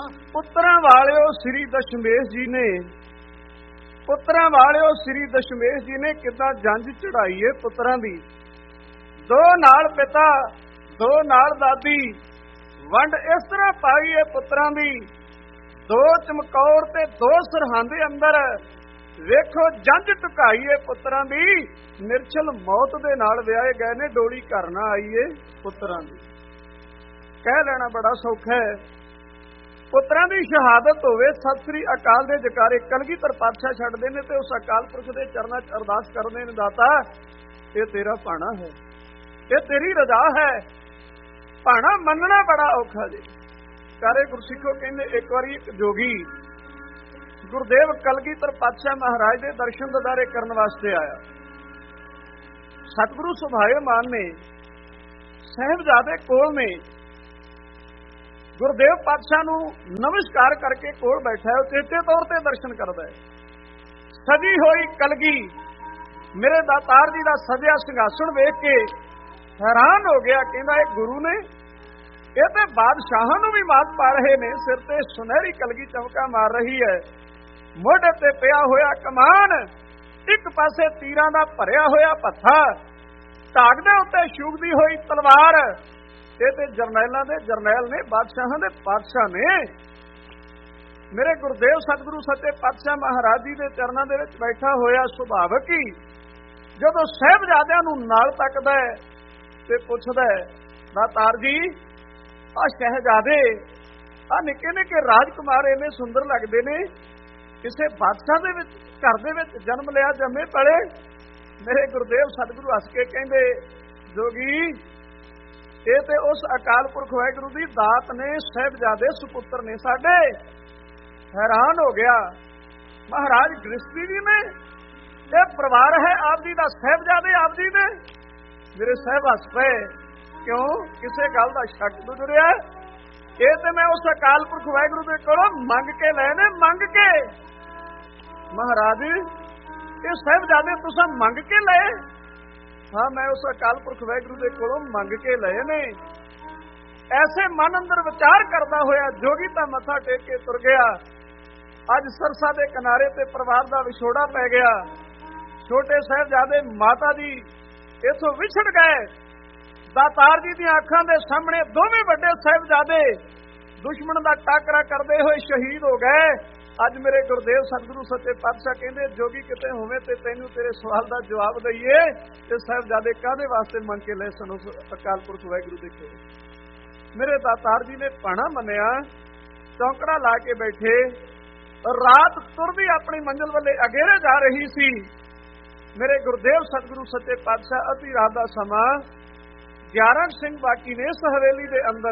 ਪੁੱਤਰਾਂ ਵਾਲਿਓ ਸ੍ਰੀ ਦਸ਼ਮੇਸ਼ ਜੀ ਨੇ, ਪੁੱਤਰਾਂ ਵਾਲਿਓ ਸ੍ਰੀ ਦਸ਼ਮੇਸ਼ ਜੀ ਨੇ ਕਿੱਦਾਂ ਜੰਜ ਚੜਾਈ ਏ ਪੁੱਤਰਾਂ ਦੀ। ਦੋ ਨਾਲ ਪਿਤਾ, ਦੋ ਨਾਲ ਦਾਦੀ, ਵੰਡ ਇਸ ਤਰ੍ਹਾਂ ਪਾਈ ਏ ਪੁੱਤਰਾਂ ਦੀ। ਦੋ ਚਮਕੌਰ ਤੇ ਦੋ ਸਰਹੰਦ ਅੰਦਰ, ਵੇਖੋ ਜੰਜ ਟੁਕਾਈ ਏ ਪੁੱਤਰਾਂ ਦੀ। ਨਿਰਛਲ ਮੌਤ ਦੇ ਨਾਲ ਵਿਆਹੇ ਗਏ ਨੇ, ਡੋਲੀ ਘਰ ਨਾ ਆਈ ਏ ਪੁੱਤਰਾਂ ਦੀ। ਕਹਿ ਲੈਣਾ ਬੜਾ ਸੌਖਾ ਹੈ। ਪੁੱਤਰਾਂ ਦੀ ਸ਼ਹਾਦਤ ਹੋਵੇ, ਸਤਿ ਸ੍ਰੀ ਅਕਾਲ ਦੇ ਜਕਾਰੇ ਕਲਗੀਧਰ ਪਾਤਸ਼ਾਹ ਛੱਡਦੇ ਨੇ ਤੇ ਉਸ ਅਕਾਲ ਪੁਰਖ ਦੇ ਚਰਨਾਂ 'ਚ ਅਰਦਾਸ ਕਰਦੇ ਨੇ, ਦਾਤਾ ਇਹ ਤੇਰਾ ਭਾਣਾ ਹੈ, ਇਹ ਤੇਰੀ ਰਜ਼ਾ ਹੈ। ਭਾਣਾ ਮੰਨਣਾ ਬੜਾ ਔਖਾ ਜੀ। ਸਾਰੇ ਗੁਰਸਿੱਖੋ ਕਹਿੰਦੇ ਇੱਕ ਵਾਰੀ ਇੱਕ ਜੋਗੀ ਗੁਰਦੇਵ ਕਲਗੀਧਰ ਪਾਤਸ਼ਾਹ ਮਹਾਰਾਜ ਦੇ ਦਰਸ਼ਨ ਦਿਦਾਰੇ ਕਰਨ ਵਾਸਤੇ ਆਇਆ। ਸਤਿਗੁਰੂ ਸੁਭਾਏਮਾਨ ਨੇ, ਸਾਹਿਬਜ਼ਾਦੇ ਕੋਲ ਨੇ, ਗੁਰਦੇਵ ਪਾਤਸ਼ਾਹ ਨੂੰ ਨਮਸਕਾਰ ਕਰਕੇ ਕੋਲ ਬੈਠਾ ਹੈ, ਉਚੇਚੇ ਤੌਰ ਤੇ ਦਰਸ਼ਨ ਕਰਦਾ ਹੈ। ਸਜੀ ਹੋਈ ਕਲਗੀ ਮੇਰੇ ਦਾਤਾਰ ਜੀ ਦਾ ਸਜਿਆ ਸਿੰਘਾਸਣ ਵੇਖ ਕੇ ਹੈਰਾਨ ਹੋ ਗਿਆ। ਕਹਿੰਦਾ ਇਹ ਗੁਰੂ ਨੇ, ਇਹ ਤੇ ਬਾਦਸ਼ਾਹਾਂ ਨੂੰ ਵੀ ਮਾਤ ਪਾ ਰਹੇ ਨੇ। ਸਿਰ ਤੇ ਸੁਨਹਿਰੀ ਕਲਗੀ ਚਮਕਾ ਮਾਰ ਰਹੀ ਹੈ, ਮੋਢੇ ਤੇ ਪਿਆ ਹੋਇਆ ਕਮਾਨ, ਇੱਕ ਪਾਸੇ ਤੀਰਾਂ ਦਾ ਭਰਿਆ ਹੋਇਆ ਭੱਥਾ, ਢਾਕ ਦੇ ਉੱਤੇ ਸ਼ੂਕਦੀ ਹੋਈ ਤਲਵਾਰ। ਇਹ ਤੇ ਜਰਨੈਲਾਂ ਦੇ ਜਰਨੈਲ ਨੇ, ਬਾਦਸ਼ਾਹਾਂ ਦੇ ਬਾਦਸ਼ਾਹ ਨੇ। ਮੇਰੇ ਗੁਰਦੇਵ ਸਤਿਗੁਰੂ ਸੱਚੇ ਪਾਤਸ਼ਾਹ ਮਹਾਰਾਜ ਜੀ ਦੇ ਚਰਨਾਂ ਦੇ ਵਿੱਚ ਬੈਠਾ ਹੋਇਆ ਸੁਭਾਵਕ ਹੀ ਜਦੋਂ ਸਾਹਿਬਜ਼ਾਦਿਆਂ ਨੂੰ ਨਾਲ ਤੱਕਦਾ ਹੈ ਤੇ ਪੁੱਛਦਾ ਹੈ, ਦਾਤਾਰ ਜੀ ਆ ਸ਼ਹਿਜ਼ਾਦੇ, ਆ ਨਿੱਕੇ ਨਿੱਕੇ ਰਾਜਕੁਮਾਰ ਇੰਨੇ ਸੁੰਦਰ ਲੱਗਦੇ ਨੇ, ਕਿਸੇ ਬਾਦਸ਼ਾਹ ਦੇ ਵਿੱਚ ਘਰ ਦੇ ਵਿੱਚ ਜਨਮ ਲਿਆ, ਜੰਮੇ ਪਲੇ। ਮੇਰੇ ਗੁਰਦੇਵ ਸਤਿਗੁਰੂ ਹੱਸ ਕੇ ਕਹਿੰਦੇ, ਜੋਗੀ ਇਹ ਤੇ ਉਸ ਅਕਾਲ ਪੁਰਖ ਵਾਹਿਗੁਰੂ ਦੀ ਦਾਤ ਨੇ, ਸਾਹਿਬਜ਼ਾਦੇ ਸੁਪੁੱਤਰ ਨੇ ਸਾਡੇ। ਹੈਰਾਨ ਹੋ ਗਿਆ। ਮਹਾਰਾਜ ਗ੍ਰਿਸ਼ਤੀ ਜੀ ਨੇ, ਇਹ ਪਰਿਵਾਰ ਹੈ ਆਪ ਜੀ ਦਾ, ਸਾਹਿਬਜ਼ਾਦੇ ਆਪ ਜੀ ਨੇ। ਮੇਰੇ ਸਾਹਿਬ ਹੱਸ ਪਏ, ਕਿਉਂ? ਕਿਸੇ ਗੱਲ ਦਾ ਸ਼ੱਕ ਗੁਜ਼ਰਿਆ? ਇਹ ਤੇ ਮੈਂ ਉਸ ਅਕਾਲ ਪੁਰਖ ਵਾਹਿਗੁਰੂ ਦੇ ਕੋਲੋਂ ਮੰਗ ਕੇ ਲਏ ਨੇ, ਮੰਗ ਕੇ। ਮਹਾਰਾਜ ਇਹ ਸਾਹਿਬਜ਼ਾਦੇ ਤੁਸੀਂ ਮੰਗ ਕੇ ਲਏ? ਹਾਂ, ਮੈਂ ਉਸ ਅਕਾਲ ਪੁਰਖ ਵਾਹਿਗੁਰੂ ਦੇ ਕੋਲੋਂ ਮੰਗ ਕੇ ਲਏ ਨੇ। ਐਸੇ ਮਨ ਅੰਦਰ ਵਿਚਾਰ ਕਰਦਾ ਹੋਇਆ ਜੋਗੀ ਤਾਂ ਮੱਥਾ ਟੇਕ ਕੇ ਤੁਰ ਗਿਆ। ਅੱਜ ਸਰਸਾ ਦੇ ਕਿਨਾਰੇ ਤੇ ਪਰਿਵਾਰ ਦਾ ਵਿਛੋੜਾ ਪੈ ਗਿਆ। ਛੋਟੇ ਸਾਹਿਬਜ਼ਾਦੇ ਮਾਤਾ ਜੀ ਇਥੋਂ ਵਿਛੜ ਗਏ। ਦਾਤਾਰ ਜੀ ਦੀਆਂ ਅੱਖਾਂ ਦੇ ਸਾਹਮਣੇ ਦੋਵੇਂ ਵੱਡੇ ਸਾਹਿਬਜ਼ਾਦੇ ਦੁਸ਼ਮਣ ਦਾ ਟਾਕਰਾ ਕਰਦੇ ਹੋਏ ਸ਼ਹੀਦ ਹੋ ਗਏ। ਅੱਜ ਮੇਰੇ ਗੁਰਦੇਵ ਸਤਿਗੁਰੂ ਸੱਚੇ ਪਾਤਸ਼ਾਹ ਕਹਿੰਦੇ, ਜੋਗੀ ਕਿਤੇ ਹੋਵੇ ਤੇ ਤੈਨੂੰ ਤੇਰੇ ਸਵਾਲ ਦਾ ਜਵਾਬ ਦਈਏ, ਤੇ ਸਾਹਿਬਜ਼ਾਦੇ ਕਾਹਦੇ ਵਾਸਤੇ ਮੰਗ ਕੇ ਲੈ ਸਨ ਉਸ ਅਕਾਲ ਪੁਰਖ ਵਾਹਿਗੁਰੂ ਦੇ ਕੋਲ। ਮੇਰੇ ਦਾਤਾਰ ਜੀ ਨੇ ਭਾਣਾ ਮੰਨਿਆ, ਚੌਂਕੜਾ ਲਾ ਕੇ ਬੈਠੇ। ਰਾਤ ਤੁਰਦੀ ਆਪਣੀ ਮੰਜ਼ਿਲ ਵੱਲੇ ਅਗੇਰੇ ਜਾ ਰਹੀ ਸੀ। ਮੇਰੇ ਗੁਰਦੇਵ ਸਤਿਗੁਰੂ ਸੱਚੇ ਪਾਤਸ਼ਾਹ ਅੱਧੀ ਰਾਤ ਦਾ ਸਮਾਂ 11 ਸਿੰਘ ਬਾਕੀ ਨੇ ਇਸ ਹਵੇਲੀ ਦੇ ਅੰਦਰ।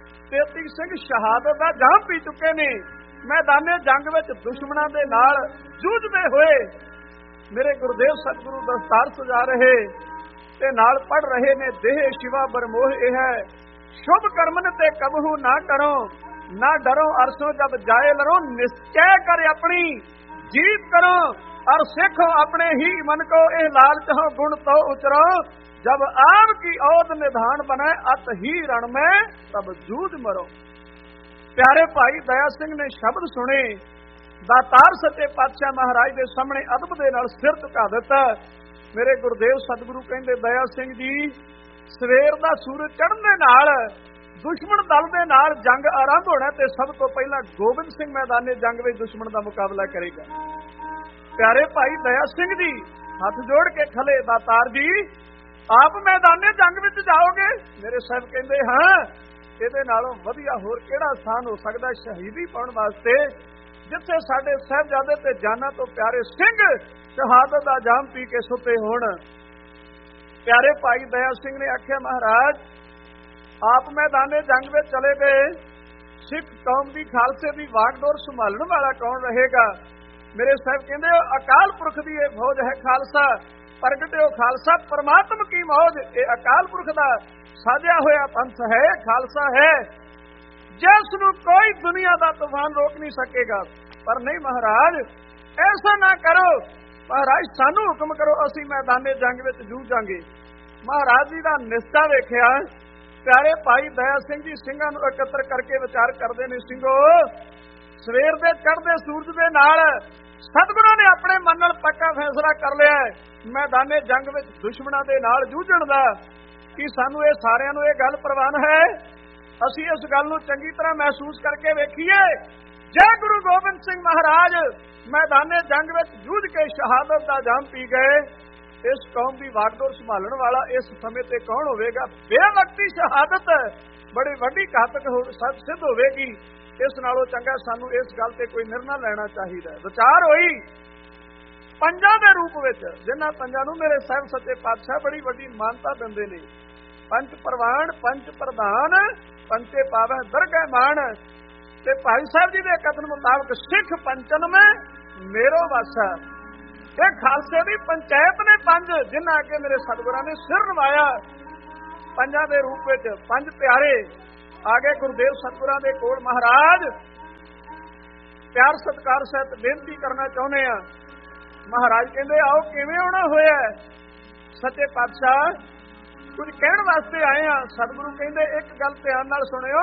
33 ਸਿੰਘ ਸ਼ਹਾਦਤ ਦਾ ਜਾਮ ਪੀ ਚੁੱਕੇ ਨੇ, ਮੈਦਾਨੇ ਜੰਗ ਵਿੱਚ ਦੁਸ਼ਮਣਾਂ ਦੇ ਨਾਲ ਜੂਝਦੇ ਹੋਏ। ਮੇਰੇ ਗੁਰਦੇਵ ਸਤਿਗੁਰੂ ਦਸਤਾਰ ਸਜਾ ਰਹੇ ਤੇ ਨਾਲ ਪੜ ਰਹੇ ਨੇ, ਦੇਹ ਸ਼ਿਵਾ ਬਰਮੋਹ ਇਹ ਹੈ, ਸ਼ੁਭ ਕਰਮਨ ਤੇ ਕਬਹੂ ਨਾ ਕਰੋ, ਨਾ ਡਰੋ ਅਰਸੋਂ ਜਬ ਜਾਏ ਲਰੋ, ਨਿਸ਼ਚੈ ਕਰ ਆਪਣੀ जीत करो और सिखो अपने ही मन को, ए लालच हो गुण तो उचरो, जब आम की औद निधान बने अत ही रण में तब जूझ मरो। प्यारे भाई दया सिंह ने शब्द सुने, दातार सच्चे पातशाह महाराज के सामने अदब दे नाल सिर झुका दिता। मेरे गुरदेव सतगुरु कहंदे, दया सिंह जी सवेर दा सूरज चढ़ने नाल दुश्मन दल दे नाल जंग आरंभ होना ते सब तो पहला गोबिंद सिंह मैदाने जंग में दुश्मन का मुकाबला करेगा। प्यारे भाई दया सिंह जी हाथ जोड़ के खले, दातार जी आप मैदाने जंग में जाओगे? मेरे साहब कहते हाँ, ਇਹਦੇ ਨਾਲੋਂ ਵਧੀਆ ਹੋਰ ਕਿਹੜਾ ਸਥਾਨ ਹੋ ਸਕਦਾ ਸ਼ਹੀਦੀ ਪਾਉਣ ਵਾਸਤੇ, ਜਿੱਥੇ ਸਾਡੇ ਸਾਹਿਬਜ਼ਾਦੇ ਤੇ ਜਾਨਾਂ ਤੋਂ ਪਿਆਰੇ ਸਿੰਘ ਸ਼ਹਾਦਤ ਦਾ ਜਾਮ ਪੀ ਕੇ ਸੁੱਤੇ ਹੋਣ। ਪਿਆਰੇ ਭਾਈ ਦਇਆ ਸਿੰਘ ਨੇ ਆਖਿਆ, ਮਹਾਰਾਜ ਆਪ ਮੈਦਾਨੇ ਜੰਗ ਵਿੱਚ ਚਲੇ ਗਏ, ਸਿੱਖ ਕੌਮ ਦੀ ਖਾਲਸੇ ਦੀ ਵਾਗਡੋਰ ਸੰਭਾਲਣ ਵਾਲਾ ਕੌਣ ਰਹੇਗਾ? ਮੇਰੇ ਸਾਹਿਬ ਕਹਿੰਦੇ, ਅਕਾਲ ਪੁਰਖ ਦੀ ਇਹ ਫੌਜ ਹੈ ਖਾਲਸਾ, ਪ੍ਰਗਟਿਓ ਖਾਲਸਾ ਪਰਮਾਤਮ ਕੀ ਮੌਜ। ਇਹ ਅਕਾਲ ਪੁਰਖ ਦਾ ਸਾਜਿਆ ਹੋਇਆ ਪੰਥ ਹੈ, ਖਾਲਸਾ ਹੈ, ਜਿਸ ਨੂੰ ਕੋਈ ਦੁਨੀਆ ਦਾ ਤੂਫਾਨ ਰੋਕ ਨਹੀਂ ਸਕੇਗਾ। ਪਰ ਨਹੀਂ ਮਹਾਰਾਜ, ਐਸਾ ਨਾ ਕਰੋ, ਮਹਾਰਾਜ ਸਾਨੂੰ ਹੁਕਮ ਕਰੋ, ਅਸੀਂ ਮੈਦਾਨੇ ਜੰਗ ਵਿੱਚ ਜੂਝਾਂਗੇ। ਮਹਾਰਾਜ ਜੀ ਦਾ ਨਿਸ਼ਚਾ ਵੇਖਿਆ, प्यारे भाई दया सिंह जी ਸਿੰਘਾਂ ਨੂੰ ਇਕੱਤਰ ਕਰਕੇ ਵਿਚਾਰ ਕਰਦੇ ਨੇ। ਸਿੰਘੋ, ਸਵੇਰ ਦੇ ਚੜ੍ਹਦੇ ਸੂਰਜ ਦੇ ਨਾਲ ਸਤਿਗੁਰਾਂ ਨੇ ਆਪਣੇ ਮਨ ਨਾਲ ਪੱਕਾ ਫੈਸਲਾ ਕਰ ਲਿਆ ਮੈਦਾਨੇ ਜੰਗ ਵਿੱਚ ਦੁਸ਼ਮਣਾਂ ਦੇ ਨਾਲ ਜੂਝਣ ਦਾ। ਕਿ ਸਾਨੂੰ ਇਹ ਸਾਰਿਆਂ ਨੂੰ ਇਹ ਗੱਲ ਪ੍ਰਵਾਨ ਹੈ? ਅਸੀਂ ਇਸ ਗੱਲ ਨੂੰ ਚੰਗੀ ਤਰ੍ਹਾਂ ਮਹਿਸੂਸ ਕਰਕੇ ਵੇਖੀਏ। ਜੈ ਗੁਰੂ ਗੋਬਿੰਦ ਸਿੰਘ ਮਹਾਰਾਜ ਮੈਦਾਨੇ ਜੰਗ ਵਿੱਚ ਜੂਝ ਕੇ ਸ਼ਹਾਦਤ ਦਾ ਜਾਮ ਪੀ ਗਏ। ਇਸ ਕੌਮ ਦੀ ਵਾਗਡੋਰ ਸੰਭਾਲਣ ਵਾਲਾ ਇਸ ਸਮੇਂ ਤੇ ਕੌਣ ਹੋਵੇਗਾ? ਬੇਵਕਤੀ ਸ਼ਹਾਦਤ ਬੜੀ ਵੱਡੀ ਘਾਤਕ ਸਿੱਧ ਹੋਵੇਗੀ। ਇਸ ਨਾਲੋਂ ਚੰਗਾ ਸਾਨੂੰ ਇਸ ਗੱਲ ਤੇ ਕੋਈ ਨਿਰਣਾ ਲੈਣਾ ਚਾਹੀਦਾ। ਵਿਚਾਰ ਹੋਈ ਪੰਜਾਂ ਦੇ ਰੂਪ ਵਿੱਚ, ਜਿਨ੍ਹਾਂ ਪੰਜਾਂ ਨੂੰ ਮੇਰੇ ਸਾਹਿਬ ਸੱਚੇ ਪਾਤਸ਼ਾਹ ਬੜੀ ਵੱਡੀ ਮਾਨਤਾ ਦਿੰਦੇ ਨੇ। ਪੰਚ ਪ੍ਰਵਾਨ, ਪੰਚ ਪ੍ਰਧਾਨ, ਪੰਚੇ ਪਾਵੈ ਦਰਗਹਿ ਮਾਣ। ਤੇ ਭਾਈ ਸਾਹਿਬ ਜੀ ਦੇ ਕਥਨ ਮੁਤਾਬਕ ਸਿੱਖ ਪੰਚਨ ਮੈਂ ਮੇਰੋ ਵਾਸਾ। ਇਹ ਖਾਲਸੇ ਦੀ ਪੰਚਾਇਤ ਨੇ ਪੰਜ, ਜਿਨ੍ਹਾਂ ਅੱਗੇ ਮੇਰੇ ਸਤਿਗੁਰਾਂ ਨੇ ਸਿਰ ਨਵਾਇਆ। ਪੰਜਾਂ ਦੇ ਰੂਪ ਵਿੱਚ ਪੰਜ ਪਿਆਰੇ ਆ ਗਏ ਗੁਰਦੇਵ ਸਤਿਗੁਰਾਂ ਦੇ ਕੋਲ। ਮਹਾਰਾਜ ਪਿਆਰ ਸਤਿਕਾਰ ਸਹਿਤ ਬੇਨਤੀ ਕਰਨਾ ਚਾਹੁੰਦੇ ਆ। ਮਹਾਰਾਜ ਕਹਿੰਦੇ ਆਓ, ਕਿਵੇਂ ਆਉਣਾ ਹੋਇਆ? ਸੱਚੇ ਪਾਤਸ਼ਾਹ ਕੁਝ ਕਹਿਣ ਵਾਸਤੇ ਆਏ ਆ। ਸਤਿਗੁਰੂ ਕਹਿੰਦੇ ਇੱਕ ਗੱਲ ਧਿਆਨ ਨਾਲ ਸੁਣਿਓ,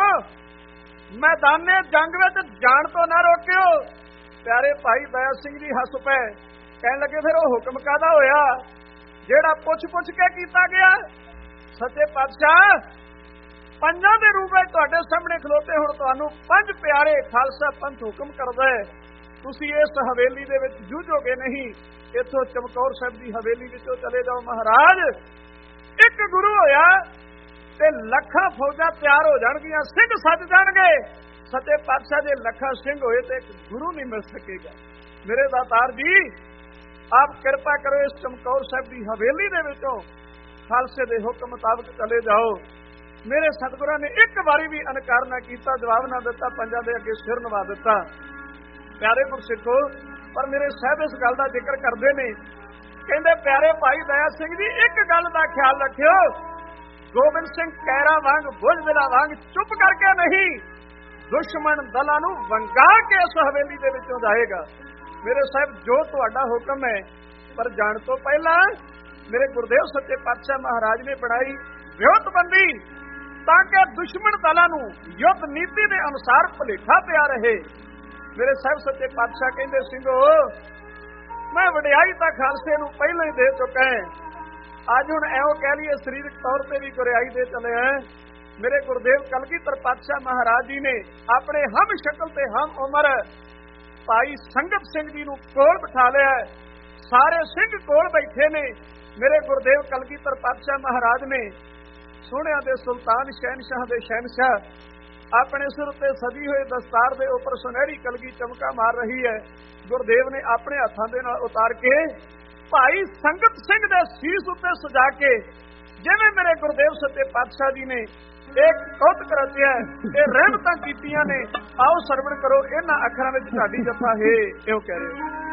ਮੈਦਾਨੇ ਜੰਗ ਵਿੱਚ ਜਾਣ ਤੋਂ ਨਾ ਰੋਕਿਓ। ਪਿਆਰੇ ਭਾਈ ਦਇਆ ਸਿੰਘ ਜੀ ਹੱਸ ਪਏ, ਕਹਿਣ ਲੱਗੇ ਫਿਰ ਉਹ ਹੁਕਮ ਕਾਹਦਾ ਹੋਇਆ ਜਿਹੜਾ ਪੁੱਛ ਕੇ ਕੀਤਾ ਗਿਆ? ਸੱਚੇ ਪਾਤਸ਼ਾਹ ਪੰਜਾਂ ਦੇ ਰੂਪ ਵਿੱਚ ਤੁਹਾਡੇ ਸਾਹਮਣੇ ਖਲੋਤੇ ਹੁਣ ਤੁਹਾਨੂੰ ਪੰਜ ਪਿਆਰੇ ਖਾਲਸਾ ਪੰਥ ਹੁਕਮ ਕਰਦਾ ਹੈ। ਤੁਸੀਂ ਇਸ ਹਵੇਲੀ ਦੇ ਵਿੱਚ ਜੂਝੋਗੇ ਨਹੀਂ, ਇੱਥੋਂ ਚਮਕੌਰ ਸਾਹਿਬ ਦੀ ਹਵੇਲੀ ਵਿੱਚੋਂ ਚਲੇ ਜਾਓ। ਮਹਾਰਾਜ ਇੱਕ ਗੁਰੂ ਹੋਇਆ ਤੇ ਲੱਖਾਂ ਫੌਜਾਂ ਤਿਆਰ ਹੋ ਜਾਣਗੀਆਂ, ਸਿੰਘ ਸੱਜ ਜਾਣਗੇ। ਸੱਚੇ ਪਾਤਸ਼ਾਹ ਦੇ ਲੱਖਾਂ ਸਿੰਘ ਹੋਏ ਤੇ ਇੱਕ ਗੁਰੂ ਨਹੀਂ ਮਿਲ ਸਕੇਗਾ। ਮੇਰੇ ਦਾਤਾਰ ਜੀ ਆਪ ਕਿਰਪਾ ਕਰੋ, ਇਸ ਚਮਕੌਰ ਸਾਹਿਬ ਦੀ ਹਵੇਲੀ ਦੇ ਵਿੱਚੋਂ ਖਾਲਸੇ ਦੇ ਹੁਕਮ ਮੁਤਾਬਕ ਚਲੇ ਜਾਓ। ਮੇਰੇ ਸਤਿਗੁਰਾਂ ਨੇ ਇੱਕ ਵਾਰੀ ਵੀ ਇਨਕਾਰ ਨਾ ਕੀਤਾ, ਜਵਾਬ ਨਾ ਦਿੱਤਾ, ਪੰਜਾਂ ਦੇ ਅੱਗੇ ਸਿਰ ਨਵਾ ਦਿੱਤਾ। ਪਿਆਰੇ ਗੁਰਸਿੱਖੋ, ਪਰ ਮੇਰੇ ਸਾਹਿਬ ਇਸ ਗੱਲ ਦਾ ਜ਼ਿਕਰ ਕਰਦੇ ਨੇ, ਕਹਿੰਦੇ ਪਿਆਰੇ ਭਾਈ ਦਇਆ ਸਿੰਘ ਜੀ ਇੱਕ ਗੱਲ ਦਾ ਖਿਆਲ ਰੱਖਿਓ, ਗੋਬਿੰਦ ਸਿੰਘ ਕੈਰਾ ਵਾਂਗ ਬੁਝਦਿਲਾ ਵਾਂਗ ਚੁੱਪ ਕਰਕੇ ਨਹੀਂ, ਦੁਸ਼ਮਣ ਦਲਾਂ ਨੂੰ ਵੰਗਾਰ ਕੇ ਇਸ ਹਵੇਲੀ ਦੇ ਵਿੱਚੋਂ ਜਾਏਗਾ। ਮੇਰੇ ਸਾਹਿਬ ਜੋ ਤੁਹਾਡਾ ਹੁਕਮ ਹੈ, ਪਰ ਜਾਣ ਤੋਂ ਪਹਿਲਾਂ ਮੇਰੇ ਗੁਰਦੇਵ ਸੱਚੇ ਪਾਤਸ਼ਾਹ ਮਹਾਰਾਜ ਨੇ ਬਣਾਈ ਵਿਉਂਤਬੰਦੀ ਤਾਂ ਕਿ ਦੁਸ਼ਮਣ ਦਲਾਂ ਨੂੰ ਯੁੱਧ ਨੀਤੀ ਦੇ ਅਨੁਸਾਰ ਭੁਲੇਖਾ ਪਿਆ ਰਹੇ। ਮੇਰੇ ਸਾਹਿਬ ਸੱਚੇ ਪਾਤਸ਼ਾਹ ਕਹਿੰਦੇ ਸਿੰਘੋ, ਮੈਂ ਵਡਿਆਈ ਤਾਂ ਖਾਲਸੇ ਨੂੰ ਪਹਿਲਾਂ ਹੀ ਦੇ ਚੁੱਕਾ ਹਾਂ। ਅੱਜ ਹੁਣ ਐਉਂ ਕਹਿ ਲਈਏ ਸਰੀਰਕ ਤੌਰ ਤੇ ਵੀ ਗੁਰਿਆਈ ਦੇ ਚਲੇ ਆ। ਮੇਰੇ ਗੁਰਦੇਵ ਕਲਗੀਧਰ ਪਾਤਸ਼ਾਹ ਮਹਾਰਾਜ ਜੀ ਨੇ ਆਪਣੇ ਹਮ ਸ਼ਕਲ ਤੇ ਹਮ ਉਮਰ ਭਾਈ ਸੰਗਤ ਸਿੰਘ ਜੀ ਨੂੰ ਕੋਲ ਬਿਠਾ ਲਿਆ। ਸਾਰੇ ਸਿੰਘ ਕੋਲ ਬੈਠੇ ਨੇ। ਮੇਰੇ ਗੁਰਦੇਵ ਕਲਗੀਧਰ ਪਾਤਸ਼ਾਹ ਮਹਾਰਾਜ ਨੇ ਸੋਹਣਿਆਂ ਦੇ ਸੁਲਤਾਨ ਸ਼ਹਿਨਸ਼ਾਹ ਦੇ ਸ਼ਹਿਨਸ਼ਾਹ ਆਪਣੇ ਸਿਰ ਤੇ ਸਜੀ ਹੋਏ ਦਸਤਾਰ ਦੇ ਉੱਪਰ ਸੁਨਹਿਰੀ ਕਲਗੀ ਚਮਕਾ ਮਾਰ ਰਹੀ ਹੈ। ਗੁਰਦੇਵ ਨੇ ਆਪਣੇ ਹੱਥਾਂ ਦੇ ਨਾਲ ਉਤਾਰ ਕੇ ਭਾਈ ਸੰਗਤ ਸਿੰਘ ਦੇ ਸੀਸ ਉੱਤੇ ਸਜਾ ਕੇ, ਜਿਵੇਂ ਮੇਰੇ ਗੁਰਦੇਵ ਸੱਚੇ ਪਾਤਸ਼ਾਹ ਜੀ ਨੇ ਇੱਕ ਕੌਤਕ ਰਚਿਆ, ਇਹ ਰਹਿਮਤਾਂ ਕੀਤੀਆਂ ਨੇ। ਆਓ ਸਰਵਣ ਕਰੋ ਇਹਨਾਂ ਅੱਖਰਾਂ ਵਿੱਚ ਤੁਹਾਡੀ ਜੱਫਾ ਹੈ, ਇਹੋ ਕਹਿ ਰਹੇ।